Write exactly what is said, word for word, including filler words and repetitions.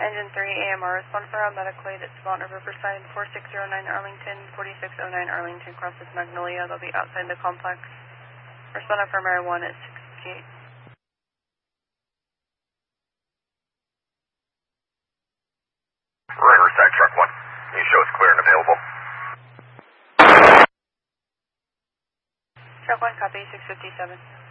Engine three, A M R, respond for a medical aid at Savannah Riverside, four six zero nine Arlington, forty-six oh nine Arlington, crosses Magnolia. They'll be outside the complex. Respond for marijuana at six fifty-eight. Riverside, truck one. Can you show us clear and available? Truck one, copy, six fifty-seven.